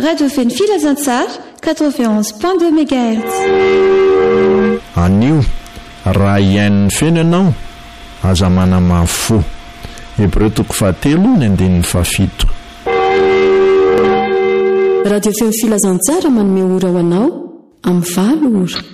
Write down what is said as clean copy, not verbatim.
Radio Feny Filazantsara 91.2 MHz. Anio raha iain'ny feno ianao aza manamafo Hebreo 3:7 Radio Feny Filazantsara manome ora ho anao amin'ny 20 ora.